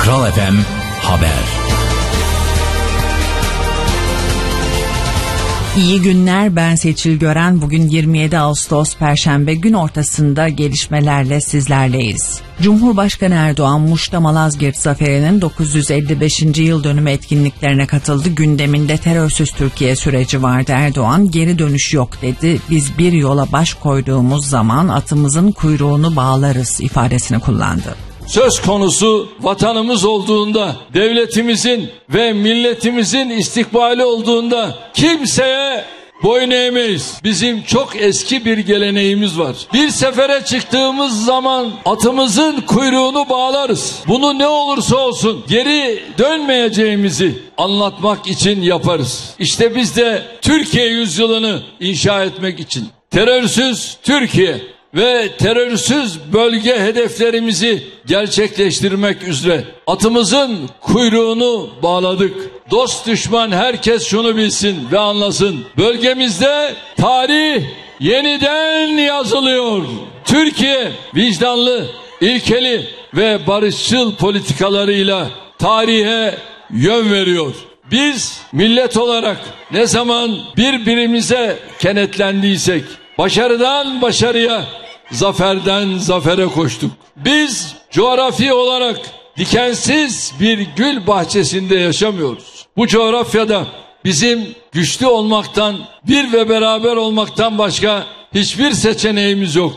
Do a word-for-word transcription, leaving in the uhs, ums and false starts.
Kral F M Haber. İyi günler, ben Seçil Gören. Bugün yirmi yedi Ağustos Perşembe, gün ortasında gelişmelerle sizlerleyiz. Cumhurbaşkanı Erdoğan, Muş'ta Malazgirt Zaferi'nin dokuz yüz elli beşinci yıl dönümü etkinliklerine katıldı. Gündeminde terörsüz Türkiye süreci vardı. Erdoğan, geri dönüş yok dedi. Biz bir yola baş koyduğumuz zaman atımızın kuyruğunu bağlarız ifadesini kullandı. Söz konusu vatanımız olduğunda, devletimizin ve milletimizin istikbali olduğunda kimseye boyun eğmeyiz. Bizim çok eski bir geleneğimiz var. Bir sefere çıktığımız zaman atımızın kuyruğunu bağlarız. Bunu ne olursa olsun geri dönmeyeceğimizi anlatmak için yaparız. İşte biz de Türkiye yüzyılını inşa etmek için terörsüz Türkiye ve terörsüz bölge hedeflerimizi gerçekleştirmek üzere atımızın kuyruğunu bağladık. Dost düşman herkes şunu bilsin ve anlasın. Bölgemizde tarih yeniden yazılıyor. Türkiye vicdanlı, ilkeli ve barışçıl politikalarıyla tarihe yön veriyor. Biz millet olarak ne zaman birbirimize kenetlendiysek, başarıdan başarıya, zaferden zafere koştuk. Biz coğrafi olarak dikensiz bir gül bahçesinde yaşamıyoruz. Bu coğrafyada bizim güçlü olmaktan, bir ve beraber olmaktan başka hiçbir seçeneğimiz yok.